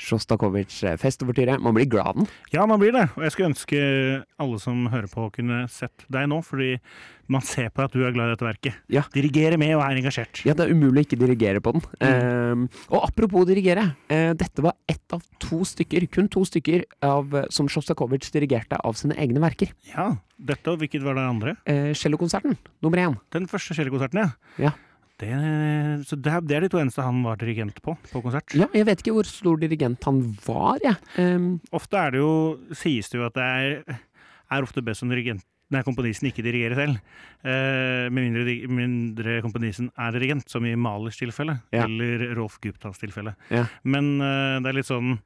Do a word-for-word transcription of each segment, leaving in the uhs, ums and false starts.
Sjostakovitsj-festovertyret. Man blir glad den. Ja, man blir det. Og jeg skulle ønske alle som hører på kunne sett deg nå, fordi man ser på at du er glad i dette verket. Ja. Dirigerer med og er engasjert. Ja, det er umulig å ikke dirigere på den. Mm. Um, og apropos dirigere, uh, dette var ett av to stykker, kun to stykker av, som Sjostakovitsj dirigerte av sine egne verker. Ja, dette og hvilket var det andre? Uh, Cellokonserten, nummer én. Den første cellokonserten, ja. Ja. Det, så det, det er de to eneste han var dirigent på, på konsert. Ja, jeg vet ikke hvor stor dirigent han var, ja. Um, ofte er det jo, sies det jo at det er, er ofte best som dirigent, når komponisten ikke dirigerer selv, uh, med mindre, mindre komponisten er dirigent, som i Mahlers tilfelle, ja. Eller Rolf Guptas tilfelle. Ja. Men uh, det er litt sånn,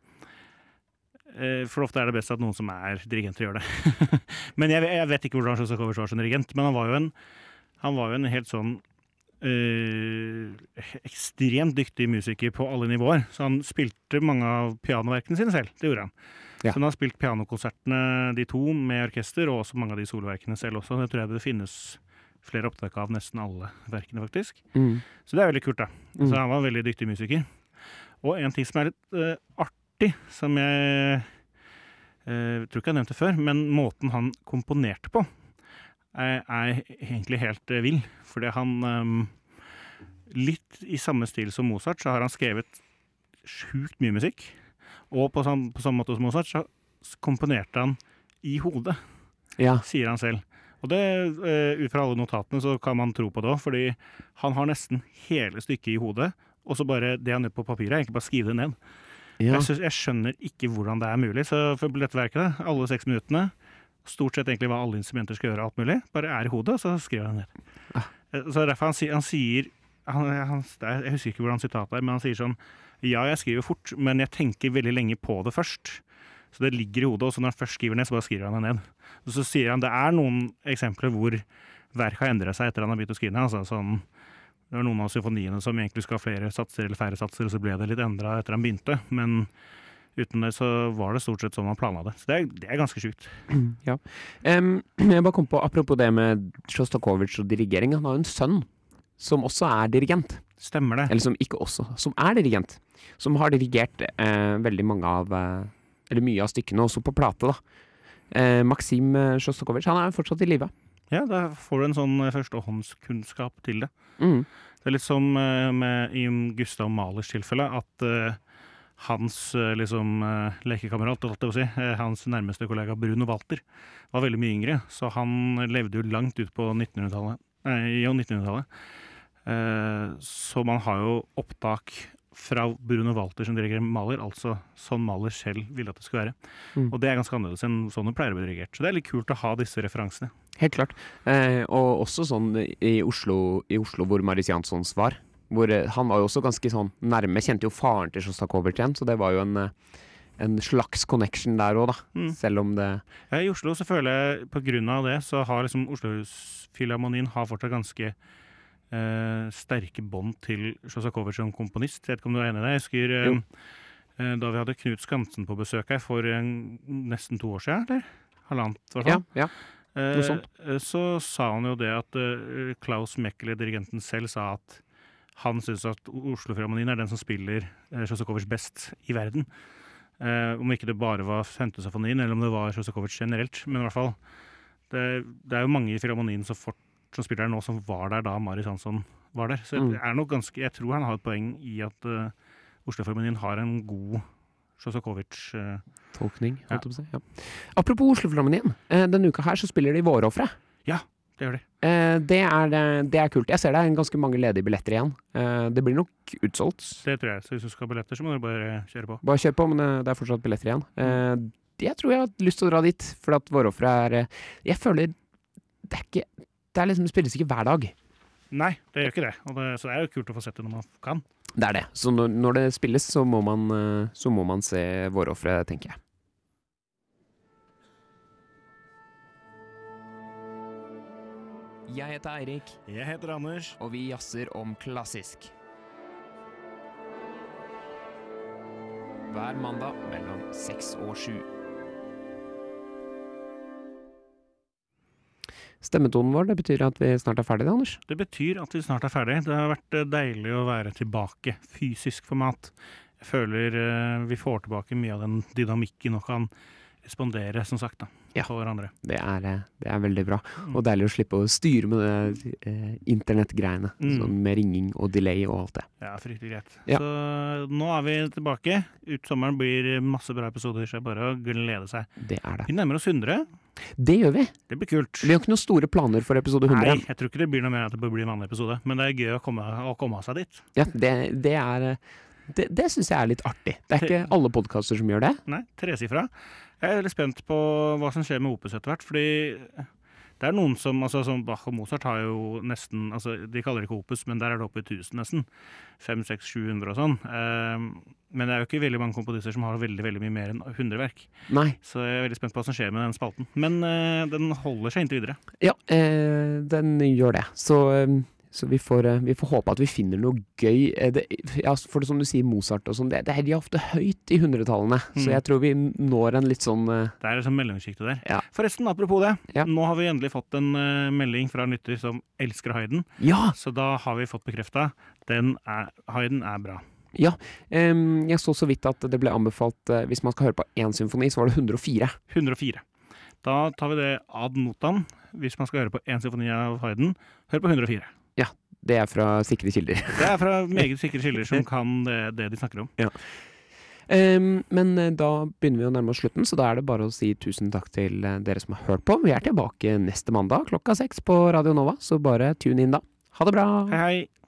uh, for ofte er det best at noen som er dirigenter gjør det. Men jeg, jeg vet ikke hvordan Sjostakovitsj var som dirigent, men han var jo en, han var jo en helt sånn, Uh, ekstremt dyktig musiker på alle nivåer, så han spilte mange av pianoverkene sine selv, det gjorde han. Ja. Så han har spilt pianokonsertene de to med orkester, og også mange av de soloverkene selv også. Det tror jeg det finnes flere opptak av nesten alle verkene faktisk. Mm. Så det er veldig kult da. Mm. Så han var en veldig dyktig musiker. Og en ting som er litt uh, artig, som jeg uh, tror ikke jeg nevnte før, men måten han komponerte på, er, er egentlig helt uh, vill, fordi han um, litt i samme stil som Mozart så har han skrevet sjukt mye musikk, og på, sam, på samme måte som Mozart så komponerte han i hodet, ja. Sier han selv. Og det, uh, ut fra alle notatene så kan man tro på det også, fordi han har nesten hele stykket i hodet, og så bare det han gjør på papiret, er ikke bare skrive det ned. Ja. Jeg, synes, jeg skjønner ikke hvordan det er mulig, så for dette verket, alle seks minuttene, stort sett egentlig hva alle instrumenter skal gjøre, alt mulig, bare er i hodet, og så skriver han ned. Ah. Så derfor han, han sier, han, han, jeg husker ikke hvordan sitatet er, men han sier sånn, ja, jeg skriver fort, men jeg tenker veldig lenge på det først. Så det ligger i hodet, og så når han først skriver ned, så bare skriver han det ned. Og så sier han, det er noen eksempler hvor verk har endret seg etter han har begynt å skrive ned, altså sånn, det var noen av symfoniene som egentlig skal ha flere satser eller færre satser, og så ble det litt endret etter han begynte, men uten det så var det stort sett sånn man planla det. Så det er, det er ganske sykt. Ja. Um, jeg bare kom på, apropos det med Sjostakovitsj og dirigering, han har en sønn som også er dirigent. Stemmer det. Eller som ikke også, som er dirigent. Som har dirigert eh, veldig mange av, eh, eller mye av stykkene, også på plate da. Eh, Maxim Sjostakovitsj, han er fortsatt i livet. Ja, da får du en sånn førstehåndskunnskap til det. Mm. Det er litt som eh, med, i Gustav Mahlers tilfelle, at eh, hans liksom, lekekamerat, si, hans nærmeste kollega Bruno Walter, var veldig mye yngre, så han levde jo langt ut på nittenhundretallet. Nei, ja, nittenhundretallet. Så man har jo opptak fra Bruno Walter som dirigerer Mahler, altså sånn Mahler selv ville at det skulle være. Mm. Og det er ganske annerledes enn sånn det pleier å bli dirigert. Så det er litt kult å ha disse referansene. Helt klart. Eh, og også sånn i Oslo, i Oslo hvor Maris Janssons var. Hvor, han var jo også ganske sånn nærme, kjente jo faren til Sjostakovitsj igjen, så det var jo en, en slags connection der også da, mm. selv om det... Ja, i Oslo så føler jeg, på grunn av det, så har liksom Oslo-filharmonien har fortsatt ganske eh, sterke bånd til Sjostakovitsj som komponist. Jeg vet ikke om du er enig i det? Jeg husker eh, da vi hadde Knut Skansen på besøk her for en, nesten to år siden, eller? Halvannet, i hvert fall. Ja, ja. Noe sånt. Eh, så sa han jo det at eh, Klaus Mekele, dirigenten selv, sa at han synes at Oslo-filharmonien er den som spiller eh, Sjostakovitsj best i verden. Eh, om ikke det bare var Femte-symfonien, eller om det var Sjostakovitsj generelt. Men i hvert fall, det, det er jo mange i filharmonien som, fort, som spiller der nå, som var der da Maris Jansson var der. Så mm. er nok ganske, jeg tror han har et poeng i at uh, Oslo-filharmonien har en god Sjostakovitsj... Uh, Tolkning, holdt jeg på å si. Ja. Apropos Oslo-filharmonien, eh, denne uka her så spiller de Vårofferet. Ja, det gjør de. Eh, det, er, det er kult. Jeg ser det er ganske mange ledige billetter igjen. Eh, det blir nok utsolgt. Det tror jeg. Så hvis du skal ha billetter, så må du bare kjøre på. Bare kjøre på, men det er fortsatt billetter igjen. Eh, jeg tror jeg har lyst til å dra dit, for at Vårofferet er... Jeg føler... Det er ikke... Det er liksom, det spilles ikke hver dag. Nei, det gjør ikke det. Og det. Så det er jo kult å få sett det når man kan. Det er det. Så når, når det spilles, så må man, så må man se Vårofferet, tenker jeg. Jeg heter Eirik. Jeg heter Anders. Og vi jazzer om klassisk. Hver mandag mellom seks og sju. Stemmetonen vår, det betyr at vi snart er ferdige, Anders? Det betyr at vi snart er ferdige. Det har vært deilig å være tilbake, fysisk format, jeg føler uh, vi får tilbake mye av den dynamikken og kan respondere, som sagt, da, ja, på hverandre. Det er, det er veldig bra. Mm. Og deilig å slippe å styre med det eh, internettgreiene, mm. sånn med ringing og delay og alt det. Ja, fryktelig greit. Ja. Så nå er vi tilbake. Ut sommeren blir masse bra episoder, så bare å glede seg. Det er det. Vi nærmer oss hundre. Det gjør vi. Det blir kult. Vi har ikke noen store planer for episode hundre. Nei, jeg tror ikke det blir noe mer at det blir en vanlig episode, men det er gøy å komme, å komme av seg dit. Ja, det, det er... Det, det synes jeg er litt artig. Det er ikke alle podcaster som gjør det. Nei, tresifra. Jeg er veldig spent på hva som skjer med Opus etter hvert, fordi det er noen som, altså som Bach og Mozart har jo nesten, altså de kaller det ikke Opus, men der er det oppe i tusen nesten. Fem, seks, sju hundre og sånn. Um, men det er jo ikke veldig mange komponister som har veldig, veldig mye mer enn hundre verk. Nei. Så jeg er veldig spent på hva som skjer med den spalten. Men uh, den holder seg inntil videre. Ja, eh, den gjør det. Så... Um Så vi får, vi får håpe at vi finner noe gøy. Det, ja, for det som du sier, Mozart og sånn, det, det er de ofte høyt i hundretallene. Mm. Så jeg tror vi når en litt sånn... Uh... Det er et sånn mellomskiktet der. Ja. Forresten, apropos det. Ja. Nå har vi endelig fått en uh, melding fra en lytter som elsker Haydn. Ja! Så da har vi fått bekreftet. Den er, Haydn er bra. Ja, um, jeg så så vidt at det ble anbefalt, uh, hvis man skal høre på en symfoni, så var det hundre og fire. hundre og fire. Da tar vi det ad notam. Hvis man skal høre på en symfoni av Haydn, hør på hundre og fire. Ja, det er fra sikre kilder. Det er fra meget sikre kilder som kan det, det de snakker om. Ja. Um, men uh, da begynner vi å nærme oss slutten, så da er det bare å si tusen takk til uh, dere som har hørt på. Vi er tilbake neste mandag klokka seks på Radio Nova, så bare tune inn da. Ha det bra! Hei hei!